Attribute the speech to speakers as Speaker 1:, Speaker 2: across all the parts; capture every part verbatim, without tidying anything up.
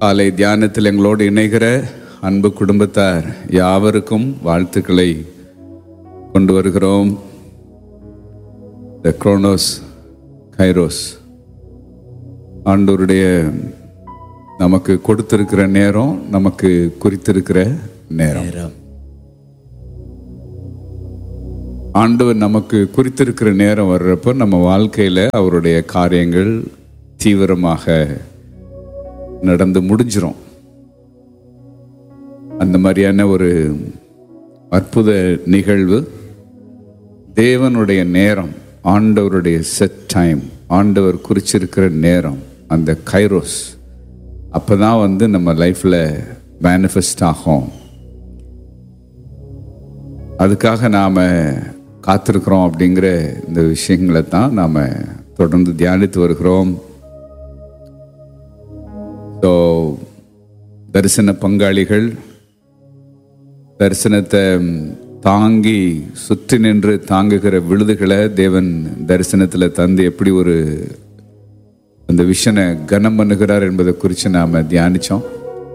Speaker 1: காலை தியானத்தில் எங்களோடு இணைகிற அன்பு குடும்பத்தார் யாவருக்கும் வாழ்த்துக்களை கொண்டு வருகிறோம். த குரோனோஸ் கைரோஸ் ஆண்டவருடைய நமக்கு கொடுத்திருக்கிற நேரம், நமக்கு குறித்திருக்கிற நேரம். ஆண்டவர் நமக்கு குறித்திருக்கிற நேரம் வர்றப்போ நம்ம வாழ்க்கையில் அவருடைய காரியங்கள் தீவிரமாக நடந்து முடிஞ்சிரும். அந்த மாதிரியான ஒரு அற்புத நிகழ்வு தேவனுடைய நேரம், ஆண்டவருடைய செட் டைம், ஆண்டவர் குறிச்சிருக்கிற நேரம், அந்த கைரோஸ் அப்போ தான் வந்து நம்ம லைஃப்பில் மேனிஃபெஸ்ட் ஆகும். அதுக்காக நாம் காத்திருக்கிறோம். அப்படிங்கிற இந்த விஷயங்களை தான் நாம் தொடர்ந்து தியானித்து வருகிறோம். ஸோ தரிசன பங்காளிகள் தரிசனத்தை தாங்கி சுற்றி நின்று தாங்குகிற விழுதுகளை தேவன் தரிசனத்தில் தந்து எப்படி ஒரு அந்த விஷனை கனம் பண்ணுகிறார் என்பதை குறித்து நாம் தியானித்தோம்.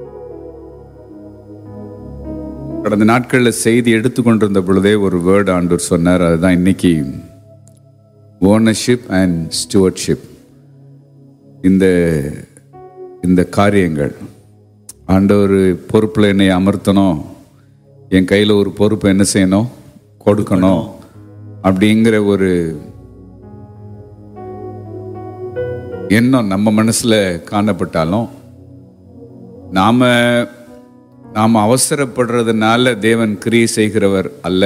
Speaker 1: கடந்த நாட்களில் செய்தி எடுத்துக்கொண்டிருந்த பொழுதே ஒரு வேர்டு ஆண்டவர் சொன்னார். அதுதான் இன்னைக்கு ஓனர்ஷிப் அண்ட் ஸ்டூவர்ட்ஷிப். இந்த இந்த காரியங்கள் ஆண்டவர் பொறுப்பில் என்னை அமர்த்தணும், என் கையில் ஒரு பொறுப்பை என்ன செய்யணும், கொடுக்கணும் அப்படிங்கிற ஒரு எண்ணம் நம்ம மனசில் காணப்பட்டாலும் நாம் நாம் அவசரப்படுறதுனால தேவன் கிரியை செய்கிறவர் அல்ல.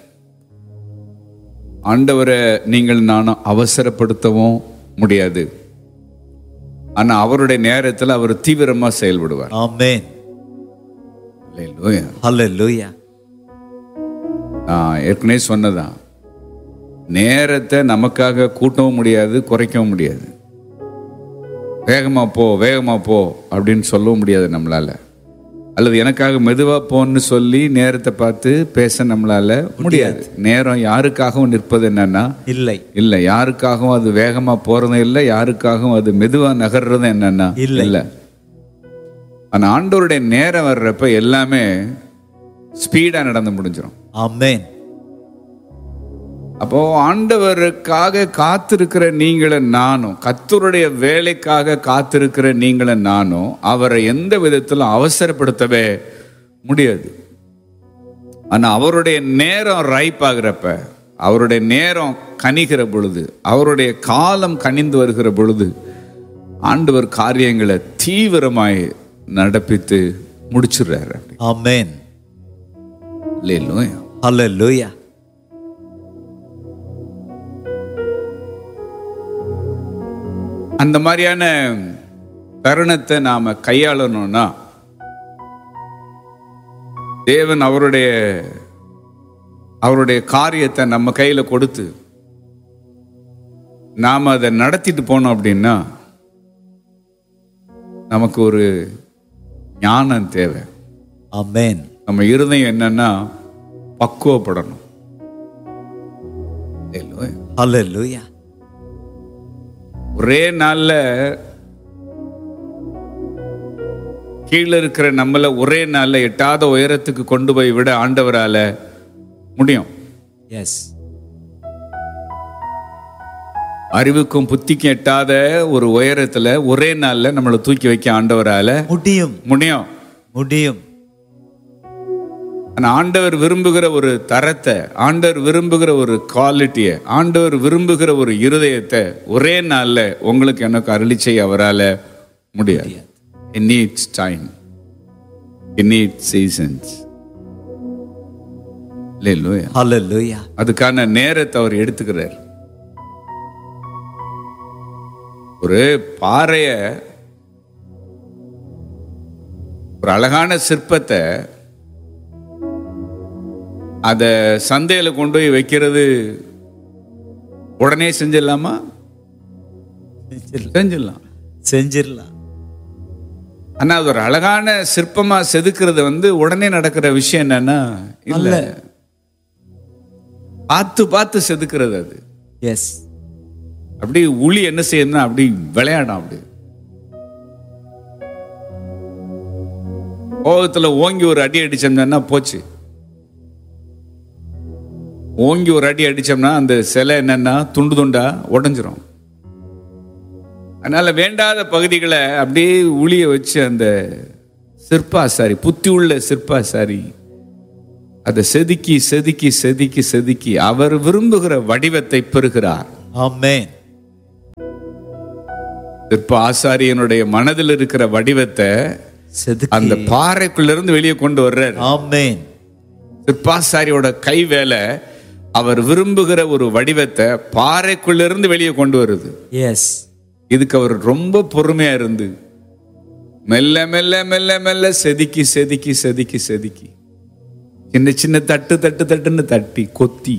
Speaker 1: ஆண்டவரை நீங்கள் நானும் அவசரப்படுத்தவும் முடியாது. ஆனால் அவருடைய நேரத்தில் அவர் தீவிரமாக செயல்படுவார்.
Speaker 2: ஆமென்.
Speaker 1: அல்லேலூயா.
Speaker 2: ஹல்லேலூயா.
Speaker 1: நான் ஏற்கனவே சொன்னதான், நேரத்தை நமக்காக கூட்டவும் முடியாது, குறைக்கவும் முடியாது. வேகமாக போ வேகமாக போ அப்படின்னு சொல்லவும் முடியாது நம்மளால. அல்லது எனக்காக மெதுவாக போன்னு சொல்லி நேரத்தை பார்த்து பேச நம்மளால முடியாது. நேரம் யாருக்காகவும் நிற்பது என்னன்னா
Speaker 2: இல்லை
Speaker 1: இல்லை. யாருக்காகவும் அது வேகமாக போறதும் இல்லை, யாருக்காகவும் அது மெதுவாக நகர்றதும் என்னன்னா இல்லை. ஆனால் ஆண்டவருடைய நேரம் வர்றப்ப எல்லாமே ஸ்பீடாக நடந்து முடிஞ்சிடும்.
Speaker 2: ஆமென்.
Speaker 1: அப்போ ஆண்டவருக்காக காத்திருக்கிற நீங்களும் நானும், கர்த்தருடைய வேலைக்காக காத்திருக்கிற நீங்களும் நானும் அவரை எந்த விதத்திலும் அவசரப்படுத்தவே முடியாது. ஆனா அவருடைய நேரம் ரைப் ஆகிறப்ப, அவருடைய நேரம் கனிகிற பொழுது, அவருடைய காலம் கனிந்து வருகிற பொழுது ஆண்டவர் காரியங்களை தீவிரமாய் நடப்பித்து முடிச்சிடுறாரு.
Speaker 2: ஆமென்.
Speaker 1: அல்லேலூயா.
Speaker 2: ஹல்லேலூயா.
Speaker 1: அந்த மாதிரியான தருணத்தை நாம கையாளணும்னா தேவன் அவருடைய அவருடைய காரியத்தை நம்ம கையில கொடுத்து நாம அதை நடத்திட்டு போனோம் அப்படின்னா நமக்கு ஒரு ஞானம் தேவை.
Speaker 2: ஆமென்.
Speaker 1: நம்ம இருதயம் என்னன்னா பக்குவப்படணும்.
Speaker 2: ஹல்லேலூயா.
Speaker 1: ஒரே நாள்ல கீழே இருக்கிற நம்மள ஒரே நாள்ல எட்டாத உயரத்துக்கு கொண்டு போய் விட ஆண்டவரால முடியும்.
Speaker 2: எஸ்.
Speaker 1: அறிவுக்கும் புத்திக்கும் எட்டாத ஒரு உயரத்துல ஒரே நாள்ல நம்மளை தூக்கி வைக்க ஆண்டவரால
Speaker 2: முடியும்.
Speaker 1: முடியும்
Speaker 2: முடியும்.
Speaker 1: ஆனா ஆண்டவர் விரும்புகிற ஒரு தரத்தை, ஆண்டவர் விரும்புகிற ஒரு குவாலிட்டியை, ஆண்டவர் விரும்புகிற ஒரு இருதயத்தை ஒரே நாள்ல உங்களுக்கு எனக்கு அருளி செய்ய அவரால முடியாது. It needs time. It needs seasons. Hallelujah.
Speaker 2: Hallelujah.
Speaker 1: அதுக்கான நேரத்தை அவர் எடுத்துக்கிறார். ஒரு பாறைய, ஒரு அழகான சிற்பத்தை அத சந்தையில கொண்டு போய் வைக்கிறது உடனே செஞ்சிடலாமா? செஞ்சிடலாம்
Speaker 2: செஞ்சிடலாம்.
Speaker 1: ஆனா அது ஒரு அழகான சிற்பமா செதுக்கிறது வந்து உடனே நடக்கிற விஷயம் என்னன்னா இல்ல, பார்த்து பார்த்து செதுக்கிறது அது.
Speaker 2: எஸ்.
Speaker 1: அப்படி உளி என்ன செய்யணும்னா அப்படி விளையாடும். அப்படி கோபத்துல ஓங்கி ஒரு அடி அடிச்சோம்னா போச்சு. ஓங்கி ஒரு அடி அடிச்சோம்னா அந்த சிலை என்னன்னா துண்டு துண்டா உடைஞ்சிரும். அதனால வேண்டாத பகுதிகளை அப்படியே உளிய வச்சு அந்த சிற்பாசாரி, புத்தி உள்ள சிற்பாசாரி அதை செதுக்கி செதுக்கி செதுக்கி செதுக்கி அவர் விரும்புகிற வடிவத்தை பெறுகிறார்.
Speaker 2: ஆமென்.
Speaker 1: சிற்ப ஆசாரியனுடைய மனதில் இருக்கிற வடிவத்தை
Speaker 2: செதுக்கி
Speaker 1: அந்த பாறைக்குள்ள இருந்து வெளியே கொண்டு வர்றார்.
Speaker 2: ஆமென்.
Speaker 1: சிற்பாசாரியோட கை வேலை அவர் விரும்புகிற ஒரு வடிவத்தை பாறைக்குள்ள இருந்து வெளியே கொண்டு வருது.
Speaker 2: எஸ்.
Speaker 1: இதுக்கு அவர் ரொம்ப பொறுமையா இருந்து மெல்ல மெல்ல மெல்ல மெல்ல செதுக்கி செதுக்கி செதுக்கி செதுக்கி சின்ன சின்ன தட்டு தட்டு தட்டுன்னு தட்டி கொத்தி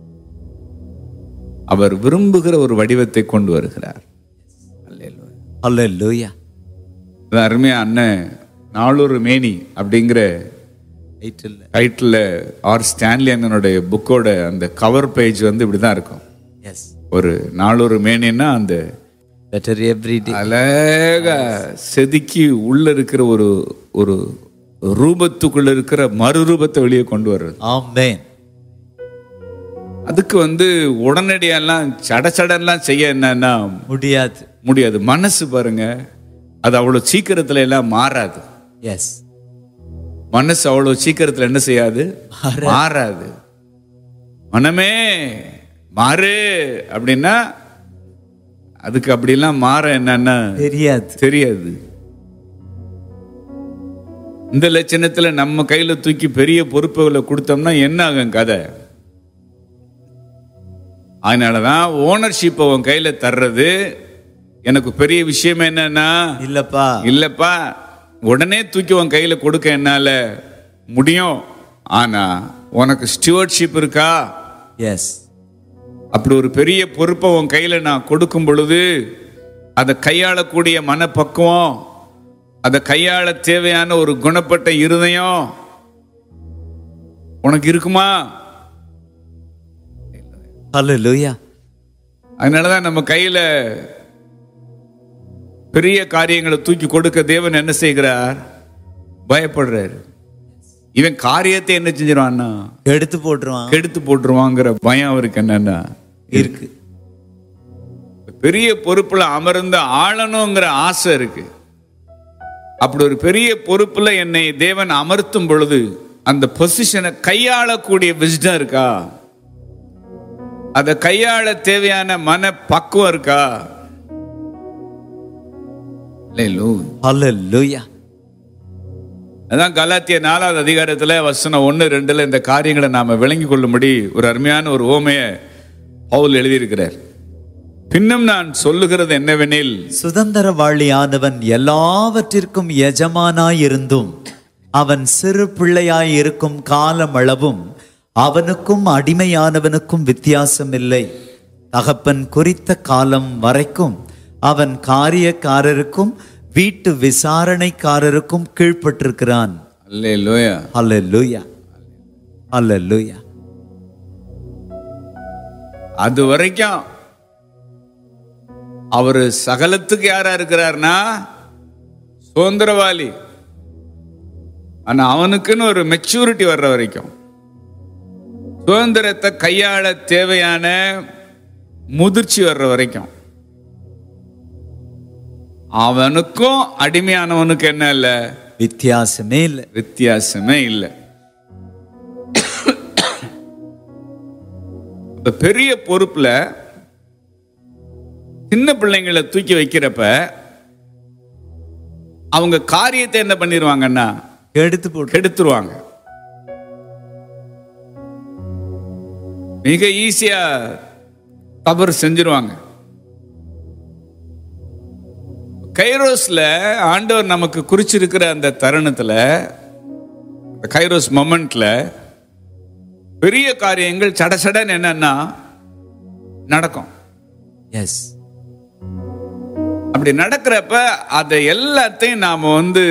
Speaker 1: அவர் விரும்புகிற ஒரு வடிவத்தை கொண்டு வருகிறார்.
Speaker 2: ஹல்லேலூயா.
Speaker 1: அருமையா அண்ணன் நாளொரு மேனி அப்படிங்கிற டைட்டில் ஆர் ஸ்டான்லி அண்ணனுடைய புக்கோட அந்த கவர் பேஜ் வந்து இப்படிதான் இருக்கும்.
Speaker 2: எஸ்.
Speaker 1: ஒரு நாளொரு மேனின்னா அந்த
Speaker 2: better every day
Speaker 1: அழகா செதுக்கி உள்ள இருக்கிற ஒரு ஒரு ரூபத்துக்குள்ள இருக்கிற மறுரூபத்தை வெளியே கொண்டு வர்றது.
Speaker 2: ஆமென்.
Speaker 1: அதுக்கு வந்து உடனடியெல்லாம் சட சடன்லாம் செய்ய என்னன்னா
Speaker 2: முடியாது
Speaker 1: முடியாது. மனசு பாருங்க, அது அவ்வளவு சீக்கிரத்துல எல்லாம் மாறாது.
Speaker 2: எஸ்.
Speaker 1: மனசு அவ்வளவு சீக்கிரத்துல என்ன செய்யாது, மாறாது. மனமே மாறு அப்படின்னா அதுக்கு அப்படிலாம் மாற என்னன்னா
Speaker 2: தெரியாது
Speaker 1: தெரியாது. இந்த லட்சணத்துல நம்ம கையில தூக்கி பெரிய பொறுப்புகளை கொடுத்தோம்னா என்ன ஆகும் கதை? அதனாலதான் ஓனர்ஷிப் உன் கையில தர்றது எனக்கு பெரிய விஷயம் என்னன்னா
Speaker 2: இல்லப்பா
Speaker 1: இல்லப்பா உடனே தூக்கி உன் கையில கொடுக்க என்னால முடியும். ஆனா உனக்கு ஸ்டூவர்ட்ஷிப் இருக்கா?
Speaker 2: எஸ்.
Speaker 1: அப்படி ஒரு பெரிய பொறுப்பை உன் கையில நான் கொடுக்கும் பொழுது அதை கையாளக்கூடிய மனப்பக்குவம், அதை கையாள தேவையான ஒரு குணப்பட்ட இருதயம் உனக்கு இருக்குமா?
Speaker 2: ஹல்லேலூயா.
Speaker 1: அதனாலதான் நம்ம கையில பெரிய காரியங்களை தூக்கி கொடுக்க தேவன் என்ன செய்கிறார்? பயப்படுறாரு. இவன் காரியத்தை என்ன செஞ்சிருவான்னா
Speaker 2: எடுத்து போட்டுருவான்,
Speaker 1: கெடுத்து போட்டுருவாங்கிற பயம் அவருக்கு என்னன்னா
Speaker 2: இருக்கு.
Speaker 1: பெரிய பொறுப்புல அமர்ந்த ஆளணுங்கிற ஆசை இருக்கு. அப்படி ஒரு பெரிய பொறுப்புல என்னை தேவன் அமர்த்தும் பொழுது அந்த பொசிஷனை கையாளக்கூடிய விஸ்டம் இருக்கா? அதை கையாள தேவையான மன பக்குவம் இருக்கா?
Speaker 2: ஹல்லேலூயா.
Speaker 1: அதான் கலாத்திய நாலாவது அதிகாரத்துல வசனம் ஒன்னு ரெண்டுல இந்த காரியங்களை நாம விளங்கி கொள்ளும்படி ஒரு அருமையான ஒரு ஓமைய பவுல் எழுதியிருக்கிறார். பின்னும் நான் சொல்லுகிறது என்னவெனில்,
Speaker 2: சுதந்திரவாளியானவன் எல்லாவற்றிற்கும் எஜமானாயிருந்தும் அவன் சிறு பிள்ளையாய் இருக்கும் காலம் அளவும் அவனுக்கும் அடிமையானவனுக்கும் வித்தியாசம் இல்லை. தகப்பன் குறித்த காலம் வரைக்கும் அவன் காரியக்காரருக்கும் வீட்டு விசாரணைக்காரருக்கும் கீழ்ப்பட்டிருக்கிறான்.
Speaker 1: அல்லேலூயா.
Speaker 2: அல்லேலூயா. அல்லேலூயா.
Speaker 1: அது வரைக்கும் அவரு சகலத்துக்கு யாரா இருக்கிறார்னா சுதந்திரவாளி. ஆனா அவனுக்குன்னு ஒரு மெச்சூரிட்டி வர்ற வரைக்கும், சுதந்திரத்தை கையாள தேவையான முதிர்ச்சி வர்ற வரைக்கும் அவனுக்கும் அடிமையானவனுக்கு என்ன இல்ல,
Speaker 2: வித்தியாசமே இல்லை.
Speaker 1: வித்தியாசமே இல்லை. பெரிய பொறுப்புல சின்ன பிள்ளைங்களை தூக்கி வைக்கிறப்ப அவங்க காரியத்தை என்ன பண்ணிடுவாங்கன்னா
Speaker 2: எடுத்து போட்டு
Speaker 1: கெடுத்துருவாங்க. மிக ஈஸியா தவறு செஞ்சிருவாங்க. கைரோஸ்ல ஆண்டவர் நமக்கு குறிச்சிருக்கிற அந்த தருணத்துல, கைரோஸ் மொமெண்ட்ல பெரிய காரியங்கள் சடசடன் என்னன்னா நடக்கும்.
Speaker 2: எஸ்.
Speaker 1: அப்படி நடக்கிறப்ப அதை எல்லாத்தையும் நாம வந்து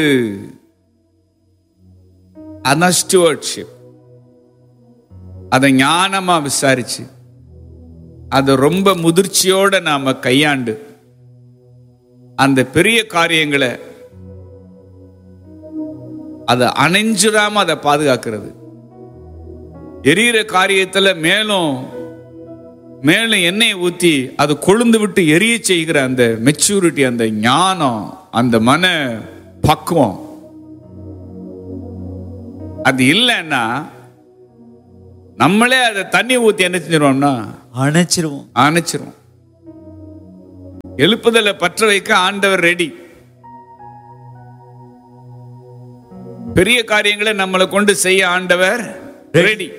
Speaker 1: அனஸ்டுவர்ட்ஷிப், அதை ஞானமா விசாரிச்சு அதை ரொம்ப முதிர்ச்சியோட நாம கையாண்டு அந்த பெரிய காரியங்களை அதை அணைஞ்சிடாம அதை பாதுகாக்கிறது. எரியிற காரியத்துல மேலும் மேலும் எண்ணெயை ஊத்தி அது கொழுந்து விட்டு எரிய செய்கிற அந்த மெச்சூரிட்டி, அந்த ஞானம், அந்த மன பக்குவம் அது இல்லைன்னா நம்மளே அதை தண்ணி ஊத்தி என்ன செஞ்சிருவோம்னா
Speaker 2: அணைச்சிருவோம்
Speaker 1: அணைச்சிருவோம். எழுப்புதலை பற்ற வைக்க ஆண்டவர் ரெடி. பெரிய காரியங்களை நம்மளை கொண்டு செய்ய ஆண்டவர் ரெடி.